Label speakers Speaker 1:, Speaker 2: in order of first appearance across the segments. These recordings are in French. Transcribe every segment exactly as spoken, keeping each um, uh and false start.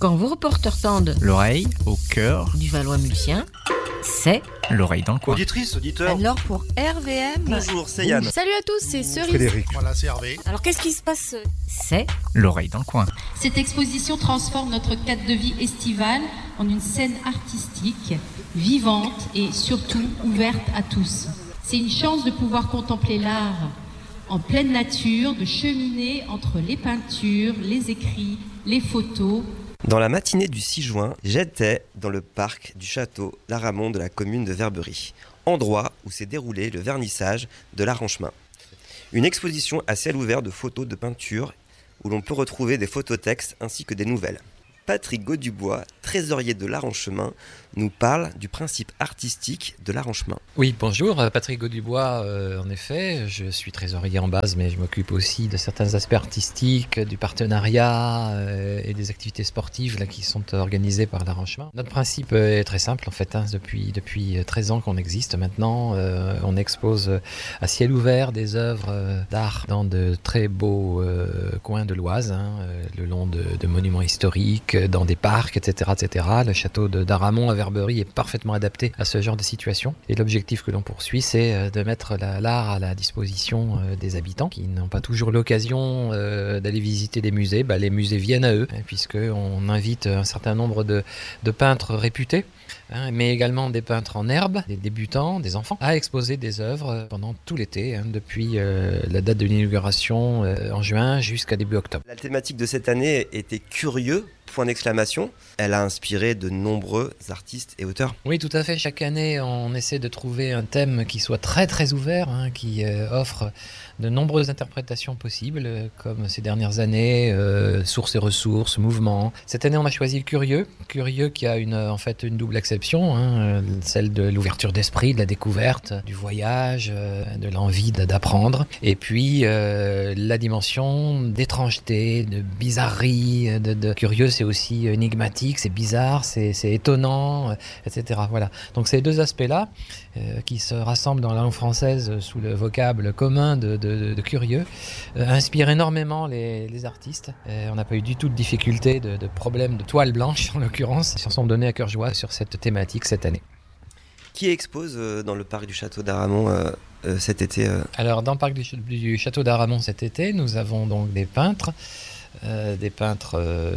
Speaker 1: Quand vos reporters tendent
Speaker 2: l'oreille au cœur
Speaker 1: du Valois-Mulsien, c'est
Speaker 2: l'oreille dans le coin.
Speaker 3: Auditrice, auditeur.
Speaker 1: Alors pour R V M...
Speaker 3: Bonjour, c'est Yann.
Speaker 4: Salut à tous, c'est Cerise.
Speaker 3: Frédéric.
Speaker 5: Voilà, c'est Hervé.
Speaker 4: Alors qu'est-ce qui se passe ?
Speaker 1: C'est
Speaker 2: l'oreille dans le coin.
Speaker 6: Cette exposition transforme notre cadre de vie estivale en une scène artistique, vivante et surtout ouverte à tous. C'est une chance de pouvoir contempler l'art en pleine nature, de cheminer entre les peintures, les écrits, les photos.
Speaker 3: Dans la matinée du six juin, j'étais dans le parc du château d'Aramon de la commune de Verberie, endroit où s'est déroulé le vernissage de l'Arranchemin. Une exposition à ciel ouvert de photos de peinture où l'on peut retrouver des phototextes ainsi que des nouvelles. Patrick Gaudubois, trésorier de l'Arranchemin, nous parle du principe artistique de l'Arranchemin.
Speaker 7: Oui, bonjour, Patrick Gaudubois, euh, en effet, je suis trésorier en base, mais je m'occupe aussi de certains aspects artistiques, du partenariat euh, et des activités sportives là, qui sont organisées par l'Arranchemin. Notre principe est très simple en fait, hein, depuis, depuis treize ans qu'on existe maintenant, euh, on expose à ciel ouvert des œuvres d'art dans de très beaux euh, coins de l'Oise, hein, le long de, de monuments historiques, dans des parcs, et cetera, et cetera. Le château de d'Aramon à Verberie est parfaitement adapté à ce genre de situation. Et l'objectif que l'on poursuit, c'est de mettre la, l'art à la disposition des habitants qui n'ont pas toujours l'occasion d'aller visiter des musées. Bah, les musées viennent à eux, puisqu'on invite un certain nombre de, de peintres réputés, hein, mais également des peintres en herbe, des débutants, des enfants, à exposer des œuvres pendant tout l'été, hein, depuis euh, la date de l'inauguration euh, en juin jusqu'à début octobre.
Speaker 3: La thématique de cette année était curieux, point d'exclamation. Elle a inspiré de nombreux artistes et auteurs.
Speaker 7: Oui, tout à fait. Chaque année, on essaie de trouver un thème qui soit très très ouvert, hein, qui euh, offre de nombreuses interprétations possibles, comme ces dernières années, euh, sources et ressources, mouvements. Cette année, on a choisi le curieux, curieux qui a une, en fait une double acception, hein, celle de l'ouverture d'esprit, de la découverte, du voyage, euh, de l'envie d'apprendre, et puis euh, la dimension d'étrangeté, de bizarrerie, de, de curieux, c'est aussi énigmatique, c'est bizarre, c'est, c'est étonnant, et cetera. Voilà. Donc ces deux aspects-là, euh, qui se rassemblent dans la langue française sous le vocable commun de, de De, de curieux, euh, inspire énormément les, les artistes. Et on n'a pas eu du tout de difficulté, de, de problème de toile blanche en l'occurrence. Ils s'en sont donnés à cœur joie sur cette thématique cette année.
Speaker 3: Qui expose euh, dans le parc du château d'Aramon euh, euh, cet été euh...
Speaker 7: Alors dans le parc du, du château d'Aramon cet été, nous avons donc des peintres, euh, des peintres euh,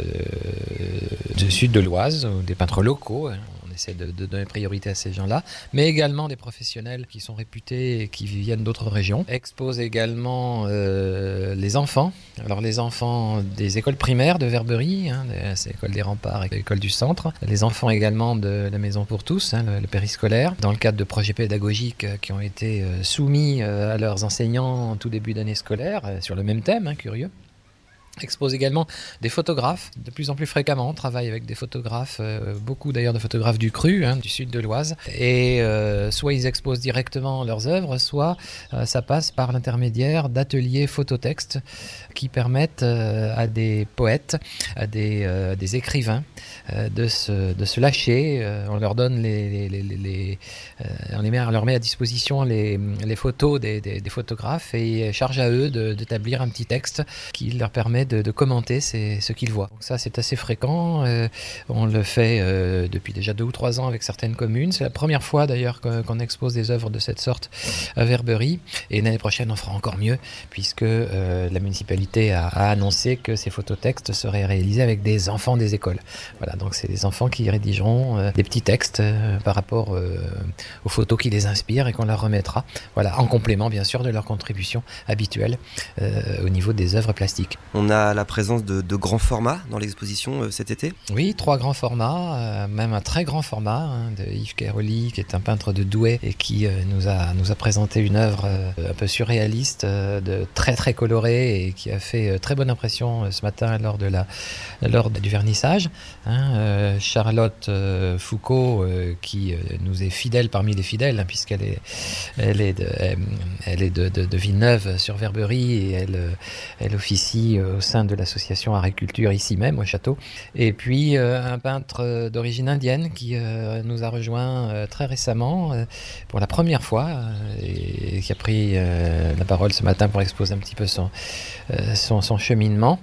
Speaker 7: du sud de l'Oise, des peintres locaux, hein. Essaie de, de donner priorité à ces gens-là, mais également des professionnels qui sont réputés et qui viennent d'autres régions. Expose également euh, les enfants. Alors les enfants des écoles primaires de Verberie, hein, c'est l'école des Remparts et l'école du Centre. Les enfants également de la Maison pour tous, hein, le, le périscolaire, dans le cadre de projets pédagogiques qui ont été euh, soumis euh, à leurs enseignants en tout début d'année scolaire, euh, sur le même thème, hein, curieux. Expose également des photographes, de plus en plus fréquemment, on travaille avec des photographes, euh, beaucoup d'ailleurs de photographes du Cru, hein, du sud de l'Oise, et euh, soit ils exposent directement leurs œuvres, soit euh, ça passe par l'intermédiaire d'ateliers phototextes qui permettent euh, à des poètes, à des, euh, des écrivains euh, de, se, de se lâcher, euh, on leur donne les, les, les, les, les euh, on, les met, on leur met à disposition les, les photos des, des, des photographes et charge à eux de, d'établir un petit texte qui leur permet De, de commenter ces, ce qu'ils voient. Donc ça, c'est assez fréquent. Euh, on le fait euh, depuis déjà deux ou trois ans avec certaines communes. C'est la première fois d'ailleurs qu'on, qu'on expose des œuvres de cette sorte à Verberie. Et l'année prochaine, on fera encore mieux puisque euh, la municipalité a, a annoncé que ces phototextes seraient réalisés avec des enfants des écoles. Voilà, donc c'est des enfants qui rédigeront euh, des petits textes euh, par rapport euh, aux photos qui les inspirent et qu'on leur remettra. Voilà, en complément bien sûr de leur contribution habituelle euh, au niveau des œuvres plastiques.
Speaker 3: On a la présence de, de grands formats dans l'exposition euh, cet été.
Speaker 7: Oui, trois grands formats, euh, même un très grand format, hein, de Yves Cairoli, qui est un peintre de Douai et qui euh, nous, a, nous a présenté une œuvre euh, un peu surréaliste, euh, de très très colorée et qui a fait euh, très bonne impression euh, ce matin lors, de la, lors du vernissage. Hein, euh, Charlotte euh, Foucault, euh, qui euh, nous est fidèle parmi les fidèles, hein, puisqu'elle est, elle est, de, elle, elle est de, de, de Villeneuve sur Verberie et elle, elle officie euh, au sein de l'association Agriculture ici même au château. Et puis euh, un peintre euh, d'origine indienne qui euh, nous a rejoint euh, très récemment euh, pour la première fois euh, et, et qui a pris euh, la parole ce matin pour exposer un petit peu son, euh, son, son cheminement.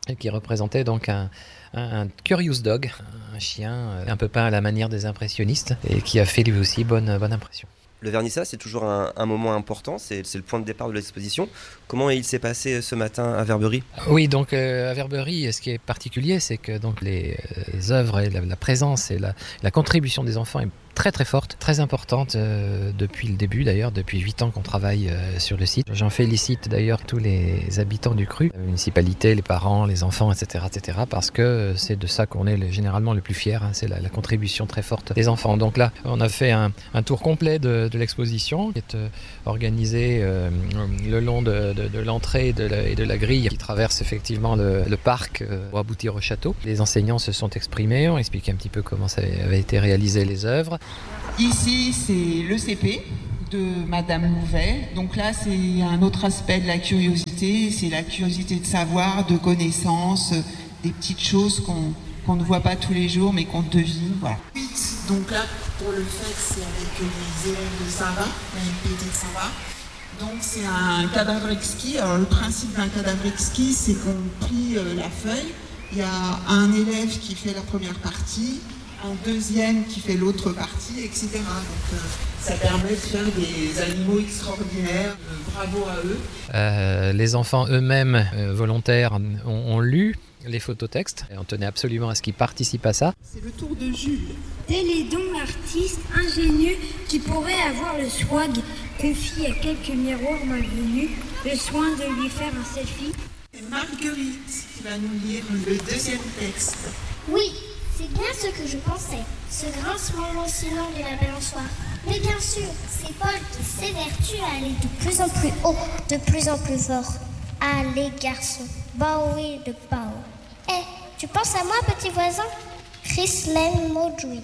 Speaker 7: et qui représentait donc un, un, un curious dog, un chien un peu peint à la manière des impressionnistes et qui a fait lui aussi bonne, bonne impression.
Speaker 3: Le vernissage, c'est toujours un, un moment important, c'est, c'est le point de départ de l'exposition. Comment il s'est passé ce matin à Verberie ?
Speaker 7: Oui, donc euh, à Verberie, ce qui est particulier, c'est que donc, les euh, œuvres et la, la présence et la, la contribution des enfants est très très forte, très importante euh, depuis le début d'ailleurs, depuis huit ans qu'on travaille euh, sur le site. J'en félicite d'ailleurs tous les habitants du cru, la municipalité, les parents, les enfants, et cetera, et cetera, parce que c'est de ça qu'on est le, généralement le plus fier, hein, c'est la, la contribution très forte des enfants. Donc là, on a fait un, un tour complet de, de l'exposition qui est euh, organisé euh, le long de, de, de l'entrée et de, la, et de la grille qui traverse effectivement le, le parc euh, pour aboutir au château. Les enseignants se sont exprimés, ont expliqué un petit peu comment ça avait été réalisé les œuvres.
Speaker 5: Ici, c'est le C P de Madame Louvet. Donc là, c'est un autre aspect de la curiosité. C'est la curiosité de savoir, de connaissances, des petites choses qu'on, qu'on ne voit pas tous les jours, mais qu'on devine. Voilà. Donc là, pour le fait, c'est avec les élèves de Saint-Va, la M P T de Saint-Va. Donc c'est un cadavre exquis. Alors le principe d'un cadavre exquis, c'est qu'on plie euh, la feuille. Il y a un élève qui fait la première partie, un deuxième qui fait l'autre partie, et cetera. Donc euh, ça permet de faire des animaux extraordinaires. Euh, bravo à eux.
Speaker 7: Euh, les enfants eux-mêmes, euh, volontaires, ont, ont lu les phototextes et on tenait absolument à ce qu'ils participent à ça.
Speaker 5: C'est le tour de Jules.
Speaker 8: Télédon, artiste ingénieux qui pourrait avoir le swag, confie à quelques miroirs malvenus le soin de lui faire un selfie.
Speaker 5: C'est Marguerite qui va nous lire le deuxième texte.
Speaker 9: Oui, c'est bien ce que je pensais, ce grincement lancinant de la balançoire. Mais bien sûr, c'est Paul qui s'évertue à aller de plus en plus haut, de plus en plus fort. Allez garçon, bah oui de Bao. Eh, hey, tu penses à moi petit voisin ? Chrislène Maudouin.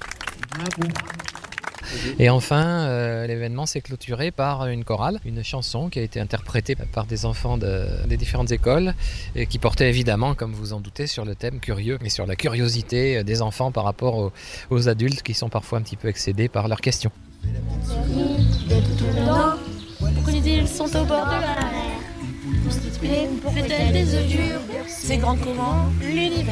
Speaker 5: Bravo.
Speaker 7: Et enfin, euh, l'événement s'est clôturé par une chorale, une chanson qui a été interprétée par des enfants de, des différentes écoles et qui portait évidemment, comme vous en doutez, sur le thème curieux et sur la curiosité des enfants par rapport aux, aux adultes qui sont parfois un petit peu excédés par leurs questions.
Speaker 10: Pourquoi les îles sont au bord de la mer? Fait-elle des œufs durs? C'est grand comment l'univers?